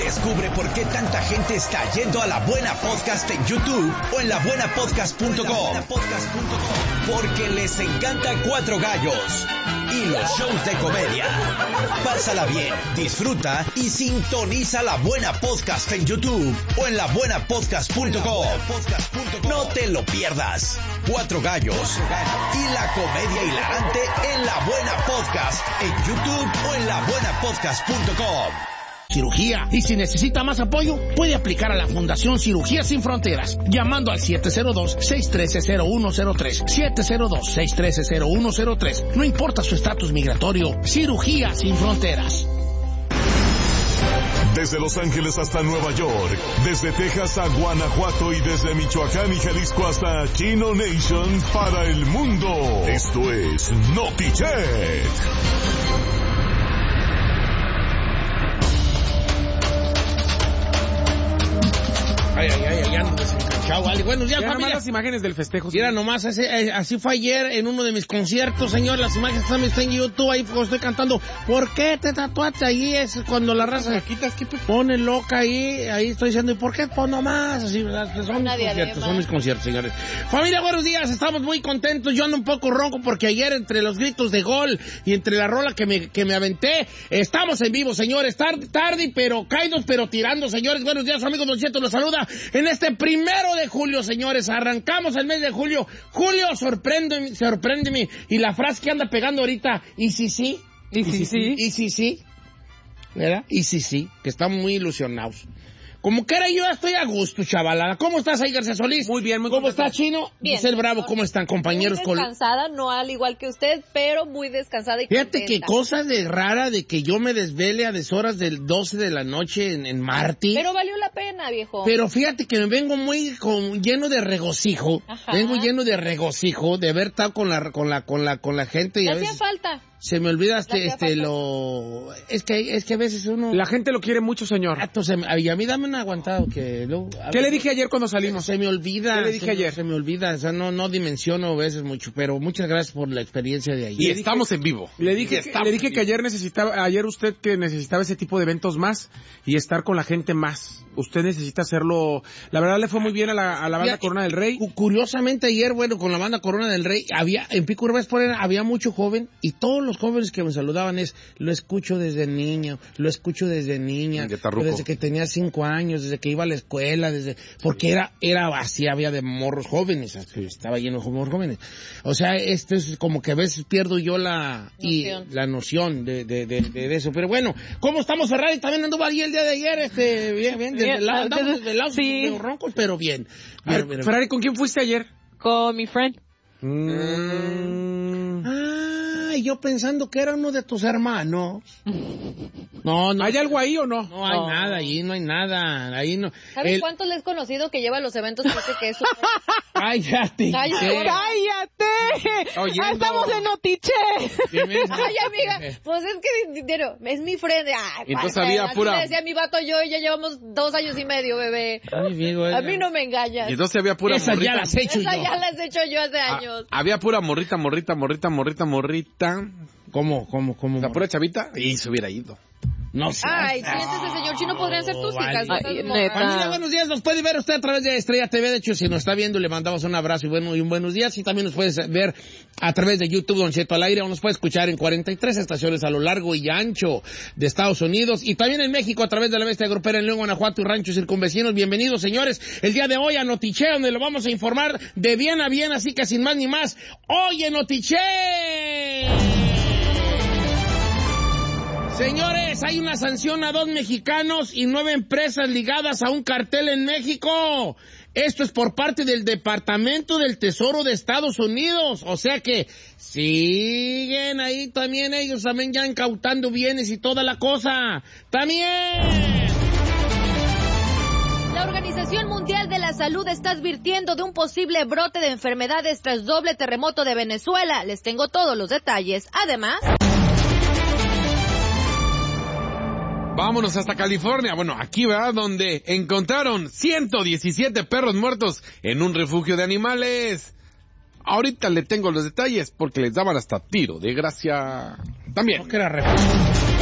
Descubre por qué tanta gente está yendo a La Buena Podcast en YouTube o en labuenapodcast.com. Porque les encanta Cuatro Gallos y los shows de comedia. Pásala bien, disfruta y sintoniza La Buena Podcast en YouTube o en labuenapodcast.com. No te lo pierdas. Cuatro Gallos y la comedia hilarante en La Buena Podcast en YouTube o en labuenapodcast.com. Cirugía. Y si necesita más apoyo, puede aplicar a la Fundación Cirugía Sin Fronteras, llamando al 702-613-0103. 702-613-0103. No importa su estatus migratorio, Cirugía Sin Fronteras. Desde Los Ángeles hasta Nueva York, desde Texas a Guanajuato y desde Michoacán y Jalisco hasta Chino Nation para el mundo. Esto es NotiChat. Ay, ando desencanchado, vale. Buenos días, ya familia. Nomás las imágenes del festejo. Mira, nomás, así fue ayer en uno de mis conciertos, señor. Las imágenes también están en YouTube, ahí estoy cantando. ¿Por qué te tatuaste ahí? Es cuando la raza pone loca ahí estoy diciendo, ¿y por qué? Pues nomás, así, ¿verdad? Son mis conciertos, señores. Familia, buenos días, estamos muy contentos. Yo ando un poco ronco porque ayer entre los gritos de gol y entre la rola que me aventé, estamos en vivo, señores. Tarde, pero caídos, pero tirando, señores. Buenos días, amigos. Don Cheto los saluda en este 1 de julio, señores. Arrancamos el mes de julio. Julio, sorpréndeme. Y la frase que anda pegando ahorita, ¿y si sí? ¿Y si sí? ¿Verdad? Y si sí, que estamos muy ilusionados. Como que era yo, estoy a gusto, chavalada. ¿Cómo estás ahí, García Solís? Muy bien, muy ¿Cómo contento. está, Chino? Bien. Giselle Bravo, ¿cómo están, compañeros? Muy descansada, no al igual que usted, pero muy descansada y Fíjate contenta. que cosa de rara de que yo me desvele a deshoras del 12 de la noche en Martí. Pero valió la pena, viejo. Pero fíjate que me vengo muy lleno de regocijo. Ajá. Vengo lleno de regocijo de haber estado con la gente y ¿Te a hacía veces falta? se me olvida falta. es que a veces uno La gente lo quiere mucho, señor. y a mí dame un aguantado que luego ¿Qué le dije ayer cuando salimos? se me olvida. ¿Qué le dije ayer? Se me olvida, o sea, no dimensiono a veces mucho, pero muchas gracias por la experiencia de ayer. Y Estamos en vivo. Le dije que ayer usted que necesitaba ese tipo de eventos más y estar con la gente más. Usted necesita hacerlo. La verdad le fue muy bien a la banda Corona del Rey. Curiosamente ayer, bueno, con la banda Corona del Rey, en Pico Urbana había mucho joven y todos los jóvenes que me saludaban lo escucho desde niño, desde que tenía 5 años, desde que iba a la escuela, porque era así, había de morros jóvenes, estaba lleno de morros jóvenes. O sea, esto es como que a veces pierdo yo la noción de eso. Pero bueno, ¿cómo estamos, Ferrari? También anduvo ahí el día de ayer, bien, desde lado, sí, roncos, pero bien. Ferrari, ¿con quién fuiste ayer? Con mi friend. Y yo pensando que era uno de tus hermanos. No. ¿Hay algo ahí o no? No hay nada ahí, no hay nada. Ahí no. ¿Sabes cuántos le he conocido que lleva los eventos que dice que es súper... ¡Cállate! ¡Estamos en Notiche! Ay, amiga, pues es que es mi friend. Entonces había pura... Le decía a mi vato yo y ya llevamos 2 años y medio, bebé. Ay, amigo, a mí no me engañas. Y entonces había pura esa morrita. ya las he hecho Esa yo. ya las he hecho yo hace años. Había pura morrita. ¿Cómo? La pura chavita y se hubiera ido. No sé. Ay, siéntese, señor Chino, podrían ser tus hijas. Ay, neta. Familia, buenos días. Nos puede ver usted a través de Estrella TV. De hecho, si nos está viendo, le mandamos un abrazo y un buenos días. Y también nos puedes ver a través de YouTube, Don Cheto al aire, o nos puede escuchar en 43 estaciones a lo largo y ancho de Estados Unidos. Y también en México a través de la Bestia Grupera en León, Guanajuato y ranchos circunvecinos. Bienvenidos, señores. El día de hoy a Notiche, donde lo vamos a informar de bien a bien, así que sin más ni más. ¡Hoy en Notiche! Señores, hay una sanción a 2 mexicanos y 9 empresas ligadas a un cartel en México. Esto es por parte del Departamento del Tesoro de Estados Unidos. O sea que siguen ahí también ellos también ya incautando bienes y toda la cosa. ¡También! La Organización Mundial de la Salud está advirtiendo de un posible brote de enfermedades tras doble terremoto de Venezuela. Les tengo todos los detalles. Además... Vámonos hasta California, bueno, aquí, ¿verdad? Donde encontraron 117 perros muertos en un refugio de animales. Ahorita le tengo los detalles porque les daban hasta tiro de gracia también. No, que era refugio.